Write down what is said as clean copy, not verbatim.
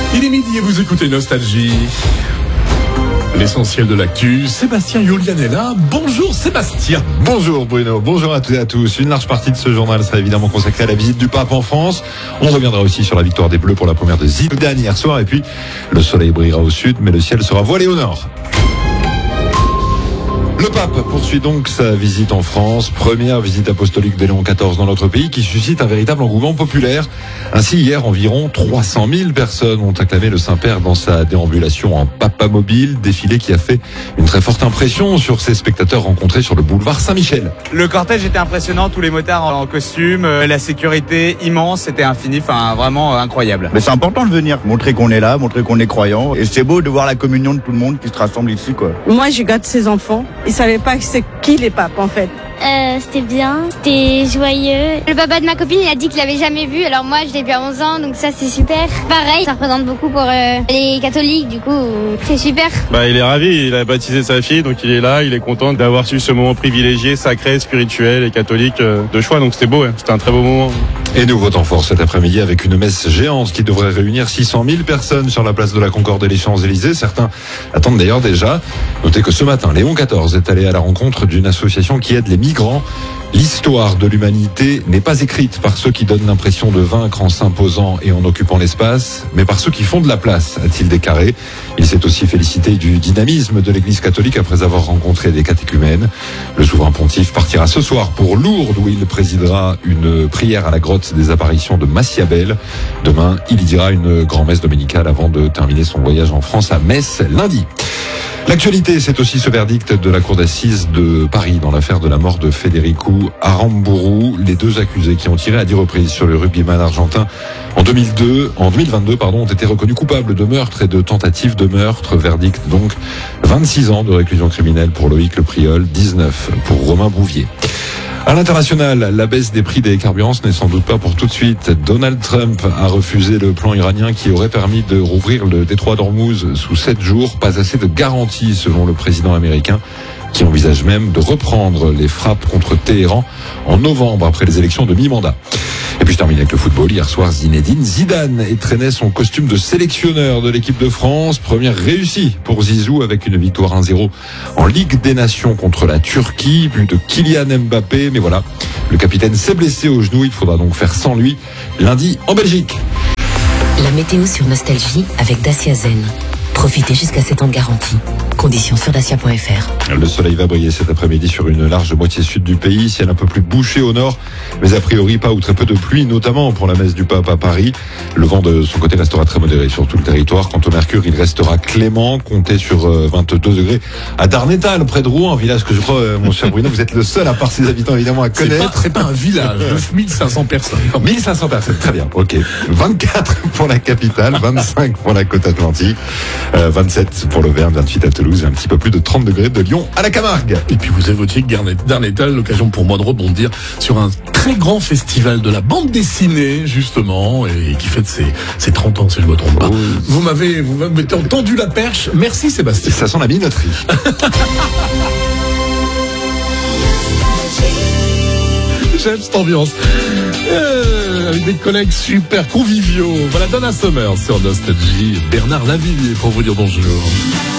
Il est midi et vous écoutez Nostalgie. L'essentiel de l'actu, Sébastien Julianella. Bonjour Sébastien. Bonjour Bruno, bonjour à toutes et à tous. Une large partie de ce journal sera évidemment consacrée à la visite du pape en France. On reviendra aussi sur la victoire des Bleus pour la première de Zidane hier soir. Et puis, le soleil brillera au sud, mais le ciel sera voilé au nord. Le pape poursuit donc sa visite en France, première visite apostolique de Léon XIV dans notre pays qui suscite un véritable engouement populaire. Ainsi, hier, environ 300 000 personnes ont acclamé le Saint-Père dans sa déambulation en papa mobile, défilé qui a fait une très forte impression sur ses spectateurs rencontrés sur le boulevard Saint-Michel. Le cortège était impressionnant, tous les motards en costume, la sécurité immense, c'était infini, vraiment incroyable. Mais c'est important de venir, montrer qu'on est là, montrer qu'on est croyant. Et c'est beau de voir la communion de tout le monde qui se rassemble ici, quoi. Moi, je garde ses enfants. Ils savaient pas que c'est qui les papes en fait. C'était bien, c'était joyeux. Le papa de ma copine, il a dit qu'il l'avait jamais vu, alors moi je l'ai vu à 11 ans, donc ça c'est super. Pareil, ça représente beaucoup pour les catholiques, du coup c'est super. Il est ravi, il a baptisé sa fille, donc il est là, il est content d'avoir eu ce moment privilégié, sacré, spirituel et catholique de choix, donc c'était beau, c'était un très beau moment. Et nouveau temps fort cet après-midi avec une messe géante qui devrait réunir 600 000 personnes sur la place de la Concorde et les Champs-Élysées. Certains attendent d'ailleurs déjà. Notez que ce matin, Léon XIV est allé à la rencontre d'une association qui aide les migrants. L'histoire de l'humanité n'est pas écrite par ceux qui donnent l'impression de vaincre en s'imposant et en occupant l'espace, mais par ceux qui font de la place, a-t-il déclaré. Il s'est aussi félicité du dynamisme de l'Église catholique après avoir rencontré des catéchumènes. Le souverain pontife partira ce soir pour Lourdes où il présidera une prière à la grotte des apparitions de Massiabel. Demain, il y dira une grand-messe dominicale avant de terminer son voyage en France à Metz lundi. L'actualité, c'est aussi ce verdict de la cour d'assises de Paris dans l'affaire de la mort de Federico Aramburu. Les deux accusés qui ont tiré à 10 reprises sur le rugbyman argentin en 2022, ont été reconnus coupables de meurtre et de tentative de meurtre. Verdict donc 26 ans de réclusion criminelle pour Loïc Le Priol, 19 pour Romain Bouvier. À l'international, la baisse des prix des carburants n'est sans doute pas pour tout de suite. Donald Trump a refusé le plan iranien qui aurait permis de rouvrir le détroit d'Ormuz sous 7 jours. Pas assez de garanties selon le président américain qui envisage même de reprendre les frappes contre Téhéran en novembre après les élections de mi-mandat. Et puis je termine avec le football. Hier soir, Zinedine Zidane traînait son costume de sélectionneur de l'équipe de France. Première réussie pour Zizou avec une victoire 1-0 en Ligue des Nations contre la Turquie. But de Kylian Mbappé. Mais voilà, le capitaine s'est blessé au genou. Il faudra donc faire sans lui lundi en Belgique. La météo sur Nostalgie avec Dacia Zen. Profitez jusqu'à 7 ans de garantie. Conditions sur dacia.fr. Le soleil va briller cet après-midi sur une large moitié sud du pays, ciel un peu plus bouché au nord, mais a priori pas ou très peu de pluie, notamment pour la messe du pape à Paris. Le vent de son côté restera très modéré sur tout le territoire. Quant au mercure, il restera clément, comptez sur 22 degrés à Darnétal, près de Rouen, un village que je crois, mon cher Bruno, vous êtes le seul à part ses habitants évidemment à connaître. C'est pas un village, 1500 personnes. 1500 personnes, très bien, ok. 24 pour la capitale, 25 pour la côte atlantique, 27 pour l'Auvergne, 28 à Toulouse et un petit peu plus de 30 degrés de Lyon à la Camargue. Et puis vous évoquiez Darnétal, l'occasion pour moi de rebondir sur un très grand festival de la bande dessinée, justement, et qui fête ses 30 ans, si je ne me trompe pas. Oui. Vous m'avez tendu la perche. Merci Sébastien. Ça sent la minoterie. J'aime cette ambiance. Avec des collègues super conviviaux. Voilà Donna Summer sur Nostalgie. Bernard Lavillier pour vous dire bonjour.